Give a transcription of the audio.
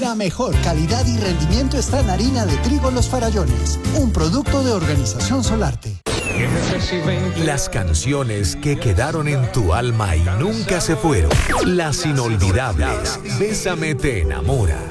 La mejor calidad y rendimiento está en harina de trigo Los Farallones, un producto de Organización Solarte. Las canciones que quedaron en tu alma y nunca se fueron. Las inolvidables. Bésame te enamora.